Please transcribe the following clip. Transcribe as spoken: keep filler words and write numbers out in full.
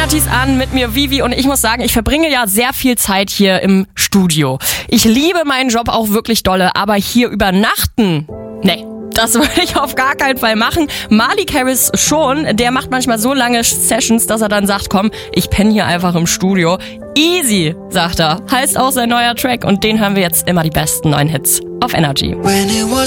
Energies an, mit mir Vivi, und ich muss sagen, ich verbringe ja sehr viel Zeit hier im Studio. Ich liebe meinen Job auch wirklich dolle, aber hier übernachten, nee. Das würde ich auf gar keinen Fall machen. Malik Harris schon, der macht manchmal so lange Sessions, dass er dann sagt, komm, ich penne hier einfach im Studio. Easy, sagt er. Heißt auch sein neuer Track, und den hören wir jetzt immer die besten neuen Hits auf Energy.